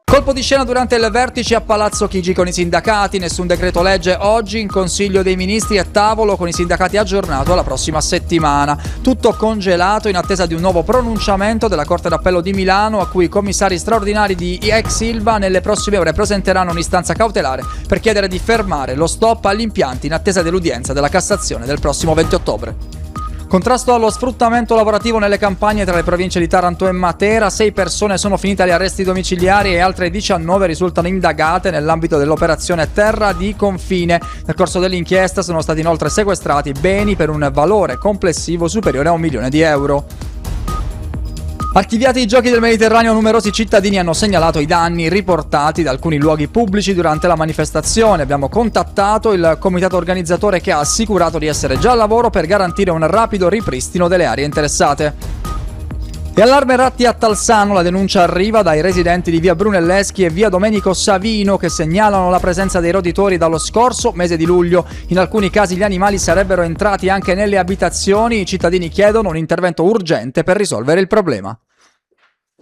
Colpo di scena durante il vertice a Palazzo Chigi con i sindacati, nessun decreto legge oggi, in Consiglio dei Ministri e tavolo con i sindacati aggiornato alla prossima settimana. Tutto congelato in attesa di un nuovo pronunciamento della Corte d'Appello di Milano, a cui i commissari straordinari di ex Ilva nelle prossime ore presenteranno un'istanza cautelare per chiedere di fermare lo stop agli impianti in attesa dell'udienza della Cassazione del prossimo 20 ottobre. Contrasto allo sfruttamento lavorativo nelle campagne tra le province di Taranto e Matera. 6 persone sono finite agli arresti domiciliari e altre 19 risultano indagate nell'ambito dell'operazione Terra di Confine. Nel corso dell'inchiesta sono stati inoltre sequestrati beni per un valore complessivo superiore a €1 milione. Archiviati i giochi del Mediterraneo, numerosi cittadini hanno segnalato i danni riportati da alcuni luoghi pubblici durante la manifestazione. Abbiamo contattato il comitato organizzatore, che ha assicurato di essere già al lavoro per garantire un rapido ripristino delle aree interessate. E allarme ratti a Talsano, la denuncia arriva dai residenti di via Brunelleschi e via Domenico Savino, che segnalano la presenza dei roditori dallo scorso mese di luglio. In alcuni casi gli animali sarebbero entrati anche nelle abitazioni. I cittadini chiedono un intervento urgente per risolvere il problema.